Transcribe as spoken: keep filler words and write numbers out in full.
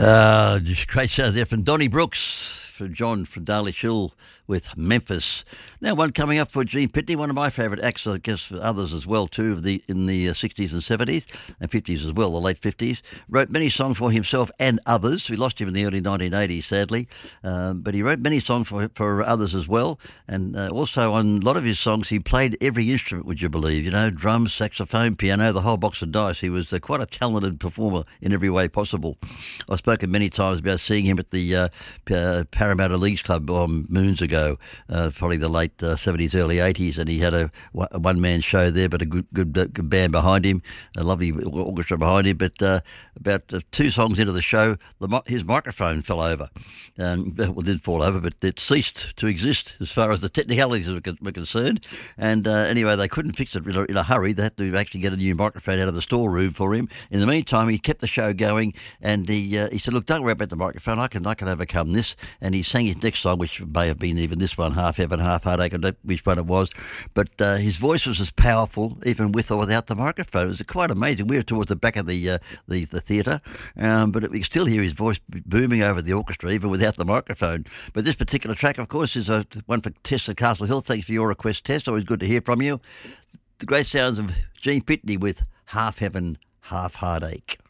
Uh, great sound there from Donnie Brooks, from John from Darley Hill with Memphis. Now one coming up for Gene Pitney, one of my favourite acts, I guess for others as well too, of the in the uh, sixties and seventies and fifties as well, the late fifties. Wrote many songs for himself and others. We lost him in the early nineteen eighties, sadly, um, but he wrote many songs for for others as well. And uh, also on a lot of his songs, he played every instrument, would you believe? You know, drums, saxophone, piano, the whole box of dice. He was uh, quite a talented performer in every way possible. I've spoken many times about seeing him at the uh, uh, Parramatta Leagues Club um, moons ago, uh, probably the late uh, seventies, early eighties, and he had a, a one-man show there, but a good, good, uh, good band behind him, a lovely orchestra behind him. But uh, about uh, two songs into the show, the, his microphone fell over. Um, well, it didn't fall over, but it ceased to exist as far as the technicalities were, were concerned. And uh, anyway, they couldn't fix it in a, in a hurry. They had to actually get a new microphone out of the storeroom for him. In the meantime, he kept the show going, and he uh, he said, "Look, don't worry about the microphone. I can I can overcome this." And he sang his next song, which may have been even this one, Half Heaven, Half Heartache. I don't know which one it was, but uh, his voice was as powerful, even with or without the microphone. It was quite amazing. We were towards the back of the uh, the, the theatre, um, but we could still hear his voice booming over the orchestra, even without the microphone. But this particular track, of course, is a, one for Tess at Castle Hill. Thanks for your request, Tess. Always good to hear from you. The great sounds of Gene Pitney with Half Heaven, Half Heartache.